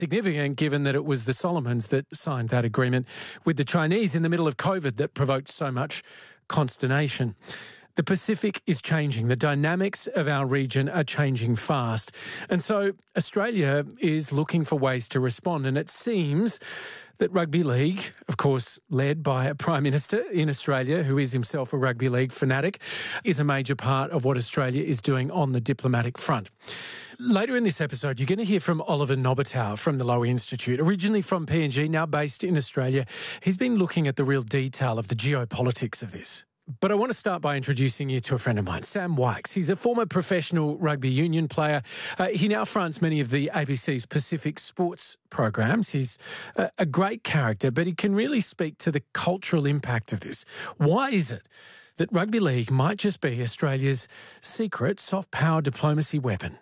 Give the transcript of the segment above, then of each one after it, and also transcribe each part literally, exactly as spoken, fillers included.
Significant given that it was the Solomons that signed that agreement with the Chinese in the middle of COVID that provoked so much consternation. The Pacific is changing. The dynamics of our region are changing fast. And so Australia is looking for ways to respond. And it seems that rugby league, of course, led by a Prime Minister in Australia who is himself a rugby league fanatic, is a major part of what Australia is doing on the diplomatic front. Later in this episode, you're going to hear from Oliver Nobitow from the Lowy Institute. Originally from P N G, now based in Australia, he's been looking at the real detail of the geopolitics of this. But I want to start by introducing you to a friend of mine, Sam Wykes. He's a former professional rugby union player. Uh, he now fronts many of the A B C's Pacific sports programs. He's a, a great character, but he can really speak to the cultural impact of this. Why is it that rugby league might just be Australia's secret soft power diplomacy weapon?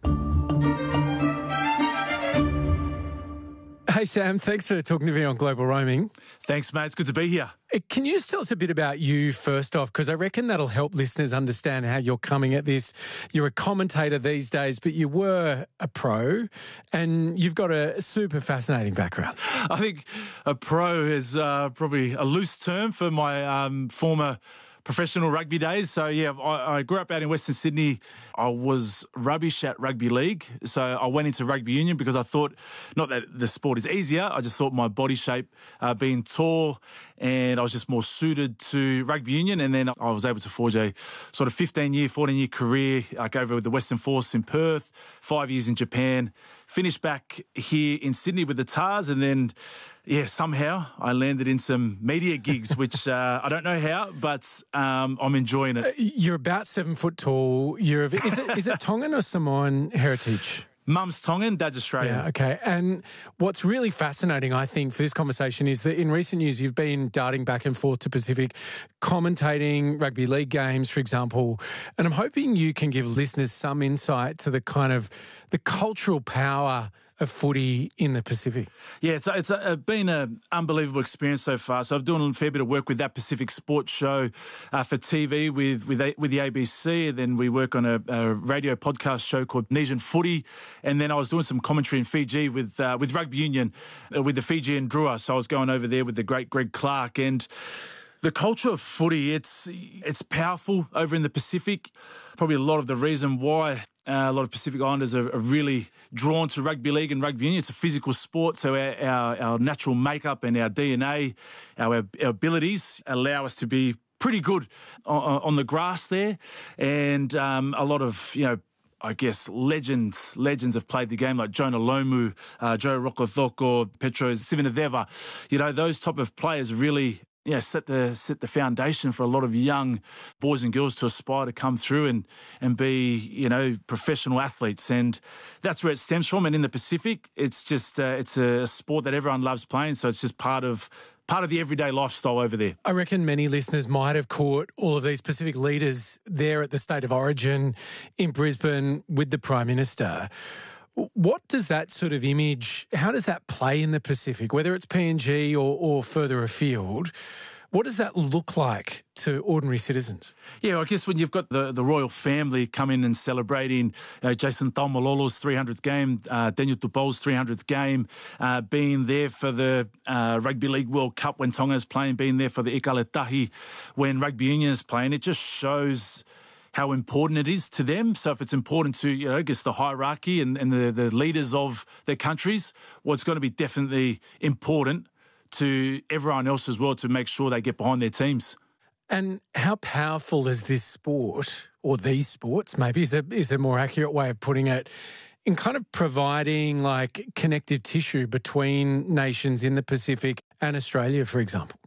Hey, Sam, thanks for talking to me on Global Roaming. Thanks, mate. It's good to be here. Can you just tell us a bit about you first off? Because I reckon that'll help listeners understand how you're coming at this. You're a commentator these days, but you were a pro and you've got a super fascinating background. I think a pro is uh, probably a loose term for my um, former professional rugby days. So, yeah, I, I grew up out in Western Sydney. I was rubbish at rugby league. So I went into rugby union because I thought, not that the sport is easier, I just thought my body shape, uh, being tall, and I was just more suited to rugby union. And then I was able to forge a sort of fifteen-year, fourteen-year career, like over with the Western Force in Perth, five years in Japan, finished back here in Sydney with the Tars, and then yeah, somehow I landed in some media gigs, which uh, I don't know how, but um, I'm enjoying it. Uh, you're about seven foot tall. You're of, is it is it Tongan or Samoan heritage? Mum's Tongan, dad's Australian. Yeah, okay. And what's really fascinating, I think, for this conversation is that in recent years you've been darting back and forth to Pacific, commentating rugby league games, for example, and I'm hoping you can give listeners some insight to the kind of the cultural power of footy in the Pacific. Yeah, it's, it's a, been an unbelievable experience so far. So I've done a fair bit of work with that Pacific Sports Show uh, for T V with with, a, with the A B C. And then we work on a, a radio podcast show called Nesian Footy. And then I was doing some commentary in Fiji with uh, with Rugby Union, uh, with the Fijian Drua. So I was going over there with the great Greg Clark. And the culture of footy, it's it's powerful over in the Pacific. Probably a lot of the reason why Uh, a lot of Pacific Islanders are, are really drawn to rugby league and rugby union. It's a physical sport, so our, our, our natural makeup and our D N A, our, our abilities allow us to be pretty good on, on the grass there. And um, a lot of, you know, I guess legends legends have played the game, like Jonah Lomu, uh, Joe Rokothoko, Petro Sivanadeva. You know, those type of players really Yeah, set the set the foundation for a lot of young boys and girls to aspire to come through and and be, you know, professional athletes, and that's where it stems from. And in the Pacific, it's just uh, it's a sport that everyone loves playing, so it's just part of part of the everyday lifestyle over there. I reckon many listeners might have caught all of these Pacific leaders there at the State of Origin in Brisbane with the Prime Minister. What does that sort of image, how does that play in the Pacific, whether it's P N G or, or further afield? What does that look like to ordinary citizens? Yeah, I guess when you've got the, the royal family come in and celebrating uh, Jason Taumalolo's three hundredth game, uh, Daniel Tupou's three hundredth game, uh, being there for the uh, Rugby League World Cup when Tonga's playing, being there for the Ikaletahi when Rugby Union is playing, it just shows how important it is to them. So if it's important to, you know, I guess the hierarchy and, and the, the leaders of their countries, well, it's going to be definitely important to everyone else as well to make sure they get behind their teams. And how powerful is this sport, or these sports maybe, is a, is a more accurate way of putting it, in kind of providing like connective tissue between nations in the Pacific and Australia, for example?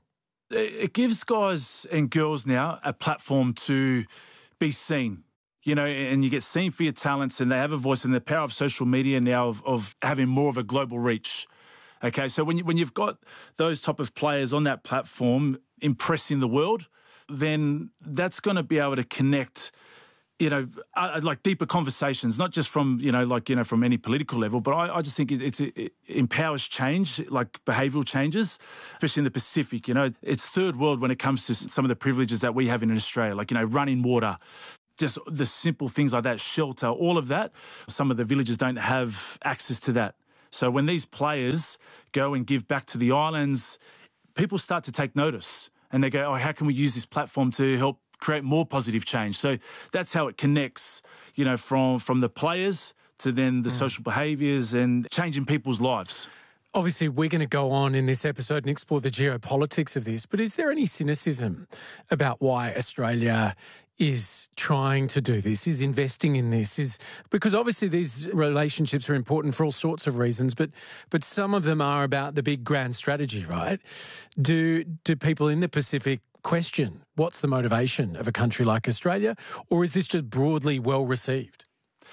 It gives guys and girls now a platform to be seen, you know, and you get seen for your talents, and they have a voice, and the power of social media now of, of having more of a global reach. Okay, so when you, when you've got those type of players on that platform impressing the world, then that's going to be able to connect, you know, uh, like deeper conversations, not just from, you know, like, you know, from any political level, but I, I just think it, it's, it empowers change, like behavioural changes, especially in the Pacific. You know, it's third world when it comes to some of the privileges that we have in Australia, like, you know, running water, just the simple things like that, shelter, all of that. Some of the villages don't have access to that. So when these players go and give back to the islands, people start to take notice and they go, oh, how can we use this platform to help create more positive change? So that's how it connects, you know, from, from the players to then the mm. social behaviours and changing people's lives. Obviously, we're going to go on in this episode and explore the geopolitics of this, but is there any cynicism about why Australia is trying to do this, is investing in this? Is because obviously these relationships are important for all sorts of reasons, but but some of them are about the big grand strategy, right? Do do people in the Pacific question what's the motivation of a country like Australia, or is this just broadly well received?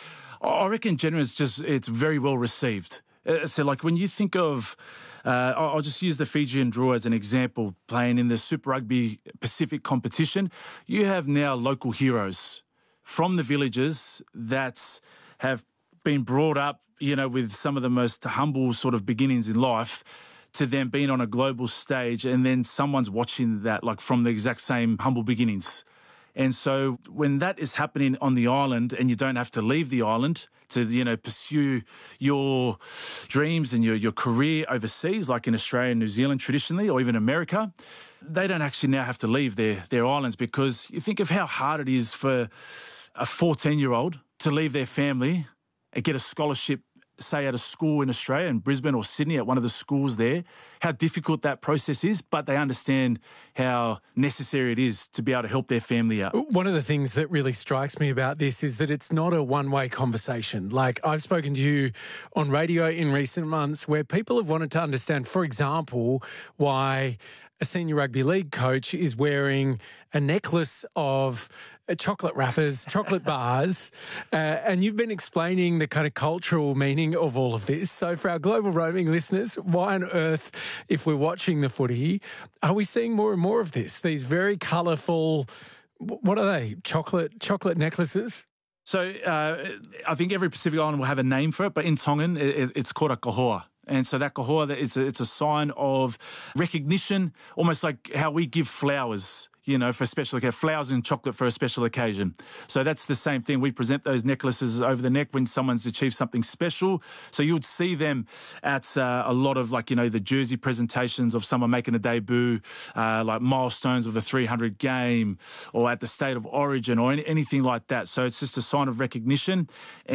I reckon generally it's just it's very well received. So, like, when you think of, uh, I'll just use the Fijian Drua as an example, playing in the Super Rugby Pacific competition. You have now local heroes from the villages that have been brought up, you know, with some of the most humble sort of beginnings in life, to them being on a global stage, and then someone's watching that, like, from the exact same humble beginnings. And so when that is happening on the island and you don't have to leave the island to, you know, pursue your dreams and your, your career overseas, like in Australia and New Zealand traditionally, or even America, they don't actually now have to leave their, their islands, because you think of how hard it is for a fourteen-year-old to leave their family and get a scholarship, say at a school in Australia, in Brisbane or Sydney, at one of the schools there, how difficult that process is, but they understand how necessary it is to be able to help their family out. One of the things that really strikes me about this is that it's not a one-way conversation. Like, I've spoken to you on radio in recent months where people have wanted to understand, for example, why a senior rugby league coach is wearing a necklace of chocolate wrappers, chocolate bars, uh, and you've been explaining the kind of cultural meaning of all of this. So for our global roaming listeners, why on earth, if we're watching the footy, are we seeing more and more of this? These very colourful, what are they, chocolate chocolate necklaces? So uh, I think every Pacific island will have a name for it, but in Tongan, it, it's called a kahoa. And so that kahoa, is a, it's a sign of recognition, almost like how we give flowers, you know, for a special occasion, flowers and chocolate for a special occasion. So that's the same thing. We present those necklaces over the neck when someone's achieved something special. So you would see them at uh, a lot of, like, you know, the jersey presentations of someone making a debut, uh, like milestones of the three hundred game, or at the State of Origin, or any, anything like that. So it's just a sign of recognition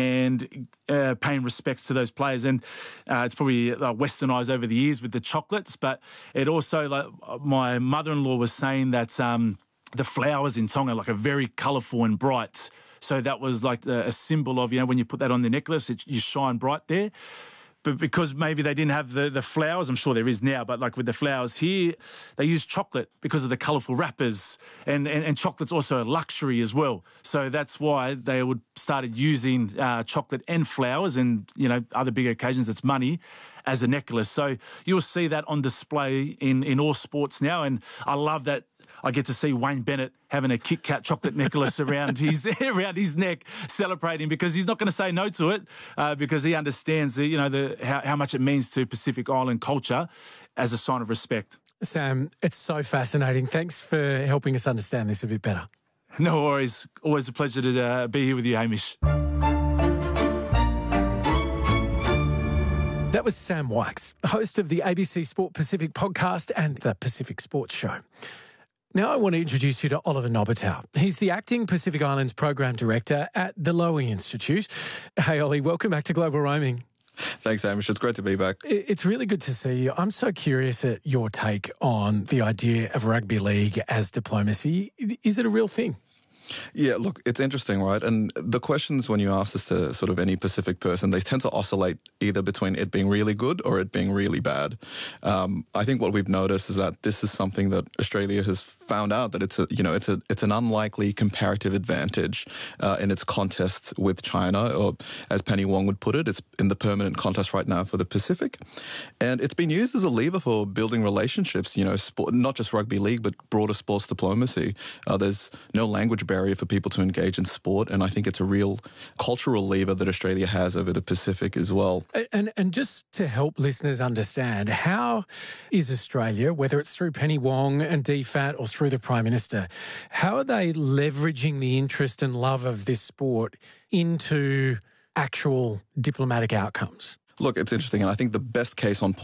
and uh, paying respects to those players. And uh, it's probably uh, westernised over the years with the chocolates, but it also, like my mother-in-law was saying that um, the flowers in Tonga, like, are very colourful and bright. So that was like a symbol of, you know, when you put that on the necklace, it, you shine bright there. But because maybe they didn't have the, the flowers, I'm sure there is now, but like with the flowers here, they use chocolate because of the colourful wrappers. And, and, and chocolate's also a luxury as well. So that's why they would started using uh, chocolate and flowers, and, you know, other big occasions, it's money, as a necklace. So you'll see that on display in, in all sports now. And I love that I get to see Wayne Bennett having a Kit Kat chocolate necklace around his around his neck, celebrating, because he's not going to say no to it, uh, because he understands the, you know, the how, how much it means to Pacific Island culture as a sign of respect. Sam, it's so fascinating. Thanks for helping us understand this a bit better. No worries. Always a pleasure to uh, be here with you, Hamish. That was Sam Wykes, host of the A B C Sport Pacific podcast and the Pacific Sports Show. Now I want to introduce you to Oliver Nobitow. He's the Acting Pacific Islands Program Director at the Lowy Institute. Hey, Ollie, welcome back to Global Roaming. Thanks, Hamish. It's great to be back. It's really good to see you. I'm so curious at your take on the idea of rugby league as diplomacy. Is it a real thing? Yeah, look, it's interesting, right? And the questions, when you ask this to sort of any Pacific person, they tend to oscillate either between it being really good or it being really bad. Um, I think what we've noticed is that this is something that Australia has found out, that it's a, you know, it's a, it's an unlikely comparative advantage uh, in its contests with China, or as Penny Wong would put it, it's in the permanent contest right now for the Pacific. And it's been used as a lever for building relationships, you know, sport, not just rugby league, but broader sports diplomacy. Uh, there's no language barrier for people to engage in sport, and I think it's a real cultural lever that Australia has over the Pacific as well. And and just to help listeners understand, how is Australia, whether it's through Penny Wong and D FAT or through the Prime Minister, how are they leveraging the interest and love of this sport into actual diplomatic outcomes? Look, it's interesting, and I think the best case on